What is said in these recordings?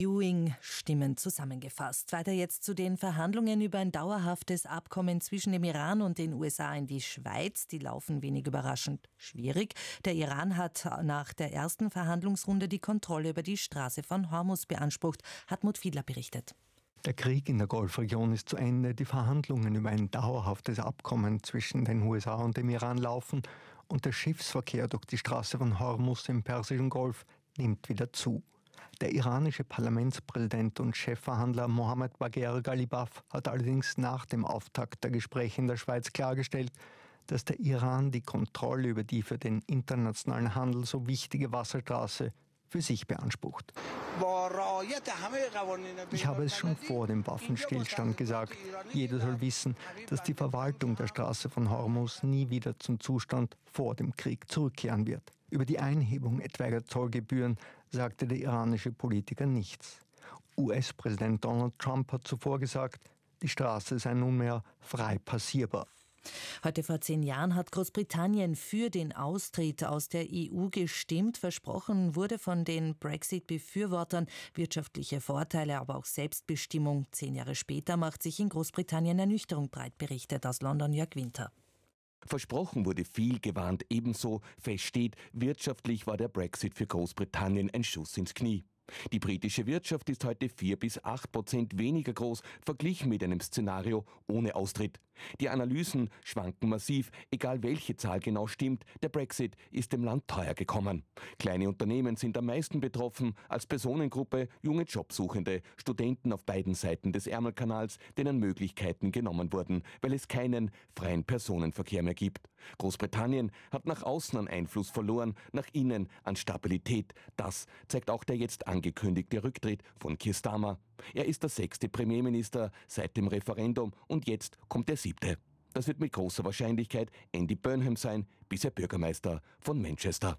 Viewing-Stimmen zusammengefasst. Weiter jetzt zu den Verhandlungen über ein dauerhaftes Abkommen zwischen dem Iran und den USA in die Schweiz. Die laufen wenig überraschend schwierig. Der Iran hat nach der ersten Verhandlungsrunde die Kontrolle über die Straße von Hormuz beansprucht. Hartmut Fiedler berichtet. Der Krieg in der Golfregion ist zu Ende. Die Verhandlungen über ein dauerhaftes Abkommen zwischen den USA und dem Iran laufen und der Schiffsverkehr durch die Straße von Hormuz im Persischen Golf nimmt wieder zu. Der iranische Parlamentspräsident und Chefverhandler Mohammad Bagher Ghalibaf hat allerdings nach dem Auftakt der Gespräche in der Schweiz klargestellt, dass der Iran die Kontrolle über die für den internationalen Handel so wichtige Wasserstraße für sich beansprucht. Ich habe es schon vor dem Waffenstillstand gesagt. Jeder soll wissen, dass die Verwaltung der Straße von Hormuz nie wieder zum Zustand vor dem Krieg zurückkehren wird. Über die Einhebung etwaiger Zollgebühren sagte der iranische Politiker nichts. US-Präsident Donald Trump hat zuvor gesagt, die Straße sei nunmehr frei passierbar. Heute vor 10 Jahren hat Großbritannien für den Austritt aus der EU gestimmt. Versprochen wurde von den Brexit-Befürwortern wirtschaftliche Vorteile, aber auch Selbstbestimmung. 10 Jahre später macht sich in Großbritannien Ernüchterung breit, berichtet aus London Jörg Winter. Versprochen wurde viel, gewarnt ebenso. Fest steht, wirtschaftlich war der Brexit für Großbritannien ein Schuss ins Knie. Die britische Wirtschaft ist heute 4-8% weniger groß, verglichen mit einem Szenario ohne Austritt. Die Analysen schwanken massiv, egal welche Zahl genau stimmt, der Brexit ist dem Land teuer gekommen. Kleine Unternehmen sind am meisten betroffen, als Personengruppe junge Jobsuchende, Studenten auf beiden Seiten des Ärmelkanals, denen Möglichkeiten genommen wurden, weil es keinen freien Personenverkehr mehr gibt. Großbritannien hat nach außen an Einfluss verloren, nach innen an Stabilität. Das zeigt auch der jetzt angekündigte Rücktritt von Keir Starmer. Er ist der 6. Premierminister seit dem Referendum und jetzt kommt der 7. Das wird mit großer Wahrscheinlichkeit Andy Burnham sein, bisher Bürgermeister von Manchester.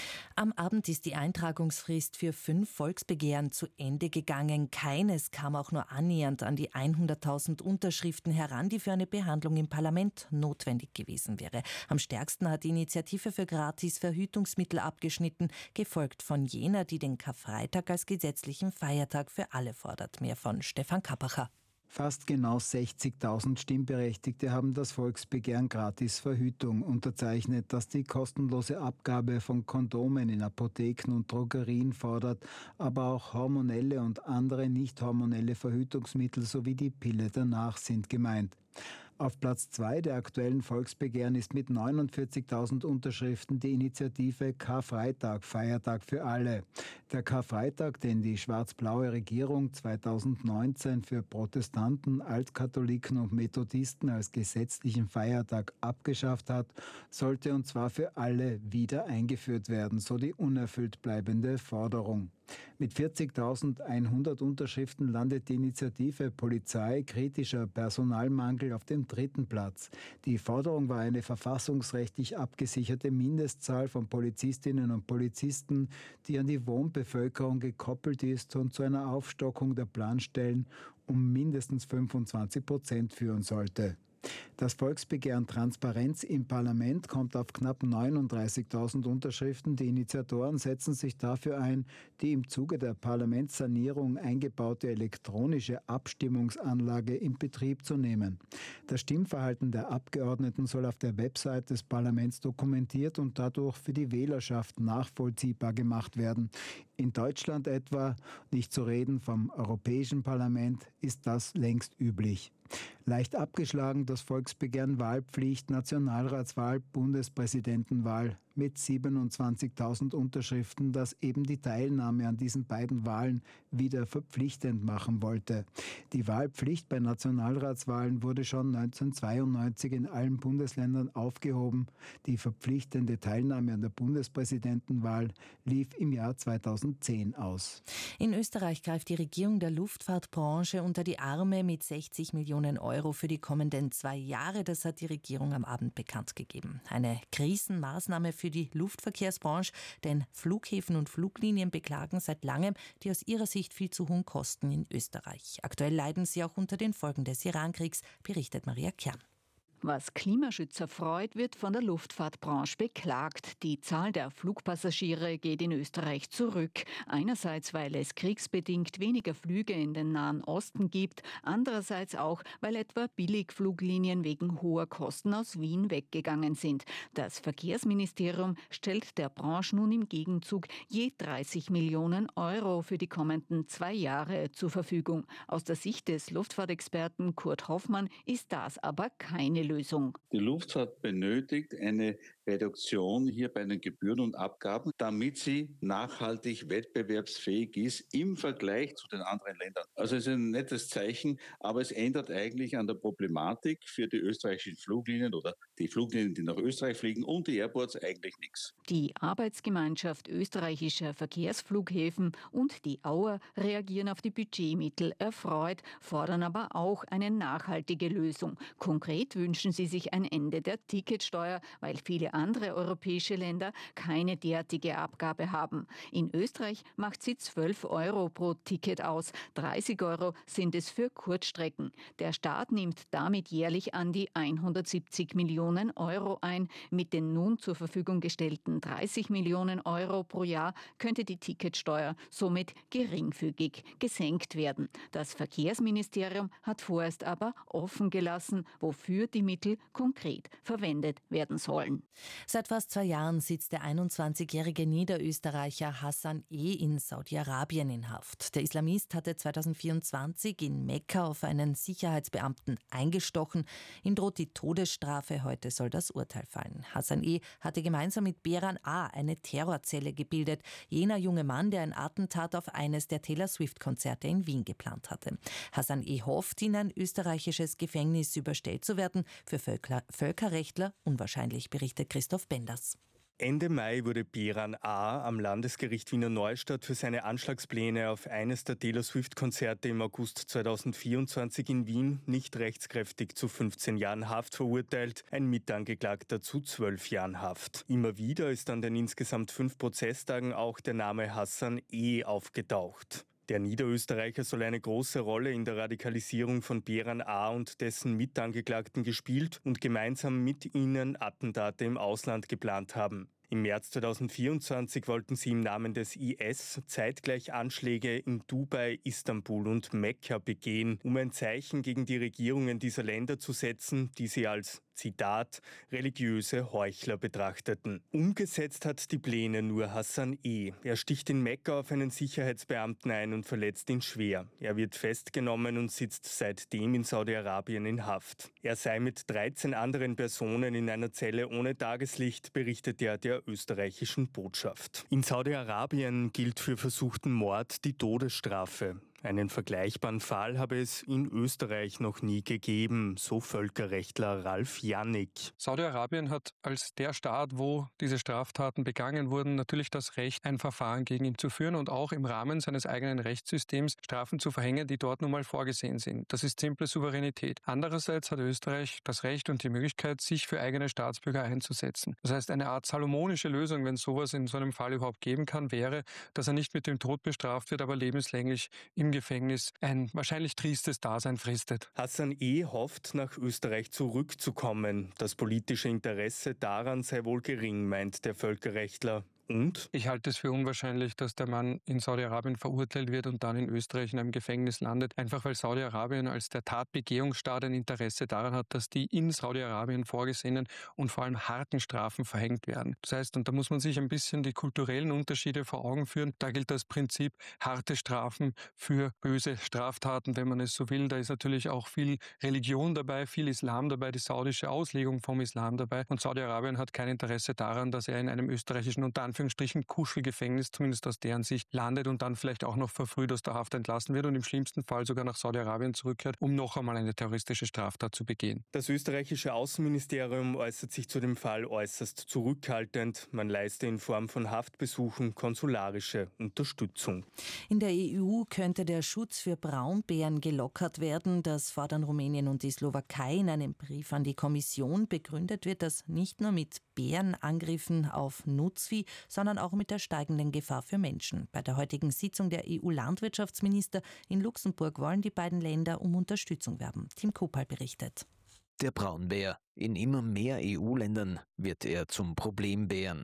Am Abend ist die Eintragungsfrist für 5 Volksbegehren zu Ende gegangen. Keines kam auch nur annähernd an die 100.000 Unterschriften heran, die für eine Behandlung im Parlament notwendig gewesen wäre. Am stärksten hat die Initiative für gratis Verhütungsmittel abgeschnitten, gefolgt von jener, die den Karfreitag als gesetzlichen Feiertag für alle fordert. Mehr von Stefan Kappacher. Fast genau 60.000 Stimmberechtigte haben das Volksbegehren Gratis Verhütung unterzeichnet, das die kostenlose Abgabe von Kondomen in Apotheken und Drogerien fordert, aber auch hormonelle und andere nicht hormonelle Verhütungsmittel sowie die Pille danach sind gemeint. Auf Platz 2 der aktuellen Volksbegehren ist mit 49.000 Unterschriften die Initiative Karfreitag, Feiertag für alle. Der Karfreitag, den die schwarz-blaue Regierung 2019 für Protestanten, Altkatholiken und Methodisten als gesetzlichen Feiertag abgeschafft hat, sollte und zwar für alle wieder eingeführt werden, so die unerfüllt bleibende Forderung. Mit 40.100 Unterschriften landet die Initiative Polizei kritischer Personalmangel auf dem 3. Platz. Die Forderung war eine verfassungsrechtlich abgesicherte Mindestzahl von Polizistinnen und Polizisten, die an die Wohnbevölkerung gekoppelt ist und zu einer Aufstockung der Planstellen um mindestens 25% führen sollte. Das Volksbegehren Transparenz im Parlament kommt auf knapp 39.000 Unterschriften. Die Initiatoren setzen sich dafür ein, die im Zuge der Parlamentssanierung eingebaute elektronische Abstimmungsanlage in Betrieb zu nehmen. Das Stimmverhalten der Abgeordneten soll auf der Website des Parlaments dokumentiert und dadurch für die Wählerschaft nachvollziehbar gemacht werden. In Deutschland etwa, nicht zu reden vom Europäischen Parlament, ist das längst üblich. Leicht abgeschlagen das Volksbegehren Wahlpflicht, Nationalratswahl, Bundespräsidentenwahl mit 27.000 Unterschriften, das eben die Teilnahme an diesen beiden Wahlen wieder verpflichtend machen wollte. Die Wahlpflicht bei Nationalratswahlen wurde schon 1992 in allen Bundesländern aufgehoben. Die verpflichtende Teilnahme an der Bundespräsidentenwahl lief im Jahr 2010 aus. In Österreich greift die Regierung der Luftfahrtbranche unter die Arme mit 60 Millionen Euro für die kommenden 2 Jahre. Das hat die Regierung am Abend bekannt gegeben. Eine Krisenmaßnahme für die Luftverkehrsbranche, denn Flughäfen und Fluglinien beklagen seit langem die aus ihrer Sicht viel zu hohen Kosten in Österreich. Aktuell leiden sie auch unter den Folgen des Irankriegs, berichtet Maria Kern. Was Klimaschützer freut, wird von der Luftfahrtbranche beklagt. Die Zahl der Flugpassagiere geht in Österreich zurück. Einerseits, weil es kriegsbedingt weniger Flüge in den Nahen Osten gibt, andererseits auch, weil etwa Billigfluglinien wegen hoher Kosten aus Wien weggegangen sind. Das Verkehrsministerium stellt der Branche nun im Gegenzug je 30 Millionen Euro für die kommenden 2 Jahre zur Verfügung. Aus der Sicht des Luftfahrtexperten Kurt Hoffmann ist das aber keine Lösung. Die Luftfahrt benötigt eine Reduktion hier bei den Gebühren und Abgaben, damit sie nachhaltig wettbewerbsfähig ist im Vergleich zu den anderen Ländern. Also es ist ein nettes Zeichen, aber es ändert eigentlich an der Problematik für die österreichischen Fluglinien oder die Fluglinien, die nach Österreich fliegen und die Airports eigentlich nichts. Die Arbeitsgemeinschaft österreichischer Verkehrsflughäfen und die Auer reagieren auf die Budgetmittel erfreut, fordern aber auch eine nachhaltige Lösung. Konkret wünschen sie sich ein Ende der Ticketsteuer, weil viele andere europäische Länder keine derartige Abgabe haben. In Österreich macht sie 12 Euro pro Ticket aus. 30 Euro sind es für Kurzstrecken. Der Staat nimmt damit jährlich an die 170 Millionen Euro ein. Mit den nun zur Verfügung gestellten 30 Millionen Euro pro Jahr könnte die Ticketsteuer somit geringfügig gesenkt werden. Das Verkehrsministerium hat vorerst aber offen gelassen, wofür die Mittel konkret verwendet werden sollen. Seit fast 2 Jahren sitzt der 21-jährige Niederösterreicher Hassan E. in Saudi-Arabien in Haft. Der Islamist hatte 2024 in Mekka auf einen Sicherheitsbeamten eingestochen. Ihm droht die Todesstrafe. Heute soll das Urteil fallen. Hassan E. hatte gemeinsam mit Beran A. eine Terrorzelle gebildet. Jener junge Mann, der ein Attentat auf eines der Taylor Swift-Konzerte in Wien geplant hatte. Hassan E. hofft, in ein österreichisches Gefängnis überstellt zu werden. Für Völkerrechtler unwahrscheinlich, berichtet Christoph Benders. Ende Mai wurde Beran A. am Landesgericht Wiener Neustadt für seine Anschlagspläne auf eines der Taylor Swift-Konzerte im August 2024 in Wien nicht rechtskräftig zu 15 Jahren Haft verurteilt, ein Mitangeklagter zu 12 Jahren Haft. Immer wieder ist an den insgesamt 5 Prozesstagen auch der Name Hassan E. aufgetaucht. Der Niederösterreicher soll eine große Rolle in der Radikalisierung von Beran A. und dessen Mitangeklagten gespielt und gemeinsam mit ihnen Attentate im Ausland geplant haben. Im März 2024 wollten sie im Namen des IS zeitgleich Anschläge in Dubai, Istanbul und Mekka begehen, um ein Zeichen gegen die Regierungen dieser Länder zu setzen, die sie als, Zitat, religiöse Heuchler betrachteten. Umgesetzt hat die Pläne nur Hassan E. Er sticht in Mekka auf einen Sicherheitsbeamten ein und verletzt ihn schwer. Er wird festgenommen und sitzt seitdem in Saudi-Arabien in Haft. Er sei mit 13 anderen Personen in einer Zelle ohne Tageslicht, berichtet er der österreichischen Botschaft. In Saudi-Arabien gilt für versuchten Mord die Todesstrafe. Einen vergleichbaren Fall habe es in Österreich noch nie gegeben, so Völkerrechtler Ralf Jannik. Saudi-Arabien hat als der Staat, wo diese Straftaten begangen wurden, natürlich das Recht, ein Verfahren gegen ihn zu führen und auch im Rahmen seines eigenen Rechtssystems Strafen zu verhängen, die dort nun mal vorgesehen sind. Das ist simple Souveränität. Andererseits hat Österreich das Recht und die Möglichkeit, sich für eigene Staatsbürger einzusetzen. Das heißt, eine Art salomonische Lösung, wenn es sowas in so einem Fall überhaupt geben kann, wäre, dass er nicht mit dem Tod bestraft wird, aber lebenslänglich im Gefängnis ein wahrscheinlich tristes Dasein fristet. Hassan E. hofft, nach Österreich zurückzukommen. Das politische Interesse daran sei wohl gering, meint der Völkerrechtler. Und? Ich halte es für unwahrscheinlich, dass der Mann in Saudi-Arabien verurteilt wird und dann in Österreich in einem Gefängnis landet, einfach weil Saudi-Arabien als der Tatbegehungsstaat ein Interesse daran hat, dass die in Saudi-Arabien vorgesehenen und vor allem harten Strafen verhängt werden. Das heißt, und da muss man sich ein bisschen die kulturellen Unterschiede vor Augen führen, da gilt das Prinzip harte Strafen für böse Straftaten, wenn man es so will. Da ist natürlich auch viel Religion dabei, viel Islam dabei, die saudische Auslegung vom Islam dabei und Saudi-Arabien hat kein Interesse daran, dass er in einem österreichischen unter Anführungsstrichen Kuschelgefängnis, zumindest aus deren Sicht, landet und dann vielleicht auch noch verfrüht aus der Haft entlassen wird und im schlimmsten Fall sogar nach Saudi-Arabien zurückkehrt, um noch einmal eine terroristische Straftat zu begehen. Das österreichische Außenministerium äußert sich zu dem Fall äußerst zurückhaltend. Man leiste in Form von Haftbesuchen konsularische Unterstützung. In der EU könnte der Schutz für Braunbären gelockert werden. Das fordern Rumänien und die Slowakei in einem Brief an die Kommission. Begründet wird das nicht nur mit Bärenangriffen auf Nutzvieh, sondern auch mit der steigenden Gefahr für Menschen. Bei der heutigen Sitzung der EU-Landwirtschaftsminister in Luxemburg wollen die beiden Länder um Unterstützung werben. Tim Kopal berichtet. Der Braunbär. In immer mehr EU-Ländern wird er zum Problembären.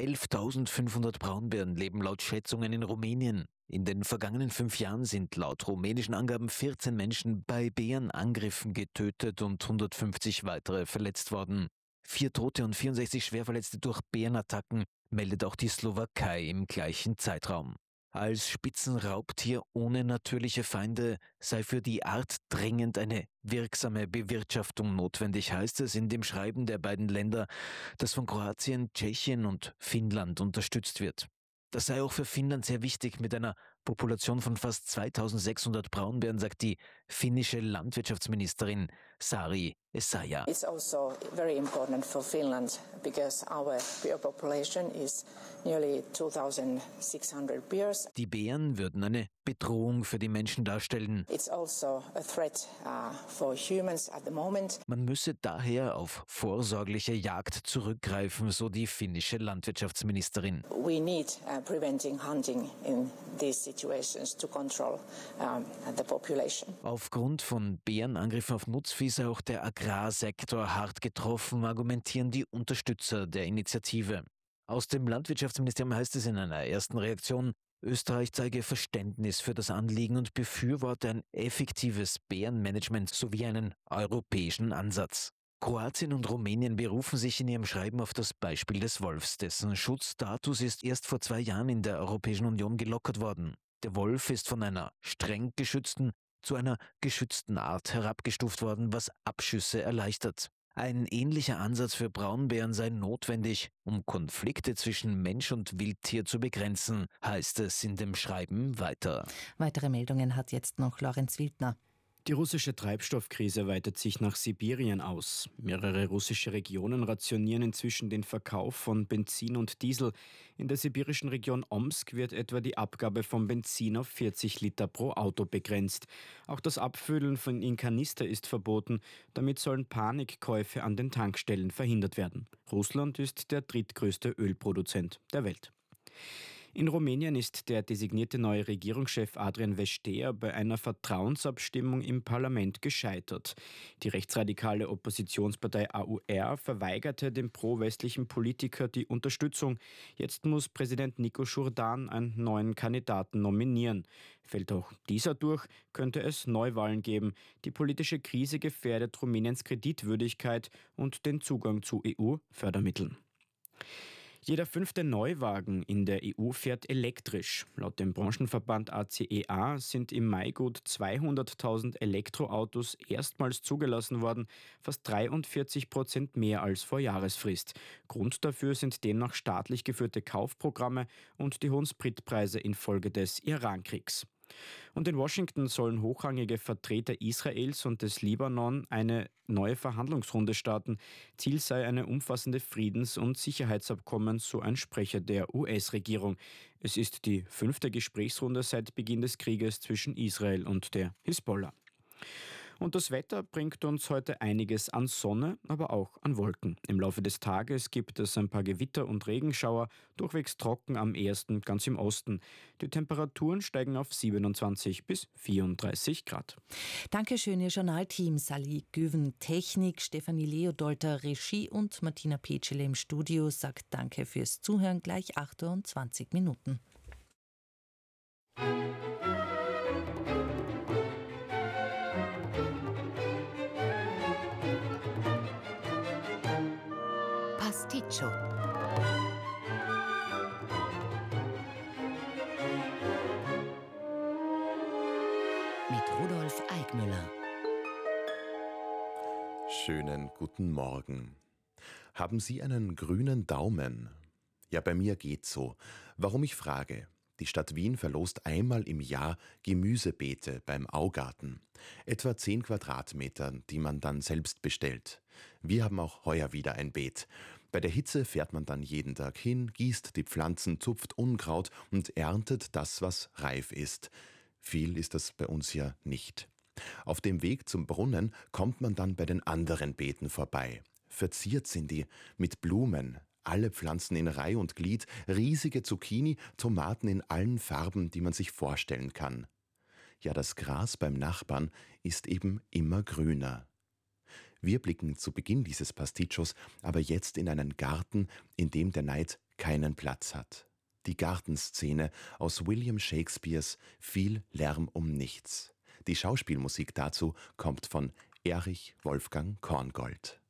11.500 Braunbären leben laut Schätzungen in Rumänien. In den vergangenen 5 Jahren sind laut rumänischen Angaben 14 Menschen bei Bärenangriffen getötet und 150 weitere verletzt worden. 4 Tote und 64 Schwerverletzte durch Bärenattacken meldet auch die Slowakei im gleichen Zeitraum. Als Spitzenraubtier ohne natürliche Feinde sei für die Art dringend eine wirksame Bewirtschaftung notwendig, heißt es in dem Schreiben der beiden Länder, das von Kroatien, Tschechien und Finnland unterstützt wird. Das sei auch für Finnland sehr wichtig. Mit einer Population von fast 2600 Braunbären, sagt die finnische Landwirtschaftsministerin Sari Essayah. It's also very important for Finland because our bear population is nearly 2600 bears. Die Bären würden eine Bedrohung für die Menschen darstellen. It's also a threat for humans at the moment. Man müsse daher auf vorsorgliche Jagd zurückgreifen, so die finnische Landwirtschaftsministerin. We need preventing hunting in these situations to control the population. Aufgrund von Bärenangriffen auf Nutzvieh sei auch der Agrarsektor hart getroffen, argumentieren die Unterstützer der Initiative. Aus dem Landwirtschaftsministerium heißt es in einer ersten Reaktion, Österreich zeige Verständnis für das Anliegen und befürworte ein effektives Bärenmanagement sowie einen europäischen Ansatz. Kroatien und Rumänien berufen sich in ihrem Schreiben auf das Beispiel des Wolfs. Dessen Schutzstatus ist erst vor 2 Jahren in der Europäischen Union gelockert worden. Der Wolf ist von einer streng geschützten zu einer geschützten Art herabgestuft worden, was Abschüsse erleichtert. Ein ähnlicher Ansatz für Braunbären sei notwendig, um Konflikte zwischen Mensch und Wildtier zu begrenzen, heißt es in dem Schreiben weiter. Weitere Meldungen hat jetzt noch Lorenz Wildner. Die russische Treibstoffkrise weitet sich nach Sibirien aus. Mehrere russische Regionen rationieren inzwischen den Verkauf von Benzin und Diesel. In der sibirischen Region Omsk wird etwa die Abgabe von Benzin auf 40 Liter pro Auto begrenzt. Auch das Abfüllen in Kanister ist verboten. Damit sollen Panikkäufe an den Tankstellen verhindert werden. Russland ist der drittgrößte Ölproduzent der Welt. In Rumänien ist der designierte neue Regierungschef Adrian Vestea bei einer Vertrauensabstimmung im Parlament gescheitert. Die rechtsradikale Oppositionspartei AUR verweigerte dem pro-westlichen Politiker die Unterstützung. Jetzt muss Präsident Nicu Șurdan einen neuen Kandidaten nominieren. Fällt auch dieser durch, könnte es Neuwahlen geben. Die politische Krise gefährdet Rumäniens Kreditwürdigkeit und den Zugang zu EU-Fördermitteln. Jeder 5. Neuwagen in der EU fährt elektrisch. Laut dem Branchenverband ACEA sind im Mai gut 200.000 Elektroautos erstmals zugelassen worden, fast 43% mehr als vor Jahresfrist. Grund dafür sind demnach staatlich geführte Kaufprogramme und die hohen Spritpreise infolge des Irankriegs. Und in Washington sollen hochrangige Vertreter Israels und des Libanon eine neue Verhandlungsrunde starten. Ziel sei eine umfassende Friedens- und Sicherheitsabkommen, so ein Sprecher der US-Regierung. Es ist die 5. Gesprächsrunde seit Beginn des Krieges zwischen Israel und der Hisbollah. Und das Wetter bringt uns heute einiges an Sonne, aber auch an Wolken. Im Laufe des Tages gibt es ein paar Gewitter und Regenschauer, durchwegs trocken am ehesten ganz im Osten. Die Temperaturen steigen auf 27 bis 34 Grad. Dankeschön, Ihr Journalteam. Sally Güven, Technik, Stefanie Leodolter, Regie und Martina Petschele im Studio sagt Danke fürs Zuhören. Gleich 28 Minuten. Pasticcio. Mit Rudolf Eigmüller. Schönen guten Morgen. Haben Sie einen grünen Daumen? Ja, bei mir geht's so. Warum ich frage? Die Stadt Wien verlost einmal im Jahr Gemüsebeete beim Augarten. Etwa 10 Quadratmeter, die man dann selbst bestellt. Wir haben auch heuer wieder ein Beet. Bei der Hitze fährt man dann jeden Tag hin, gießt die Pflanzen, zupft Unkraut und erntet das, was reif ist. Viel ist das bei uns ja nicht. Auf dem Weg zum Brunnen kommt man dann bei den anderen Beeten vorbei. Verziert sind die mit Blumen. Alle Pflanzen in Reih und Glied, riesige Zucchini, Tomaten in allen Farben, die man sich vorstellen kann. Ja, das Gras beim Nachbarn ist eben immer grüner. Wir blicken zu Beginn dieses Pasticcios aber jetzt in einen Garten, in dem der Neid keinen Platz hat. Die Gartenszene aus William Shakespeares Viel Lärm um nichts. Die Schauspielmusik dazu kommt von Erich Wolfgang Korngold.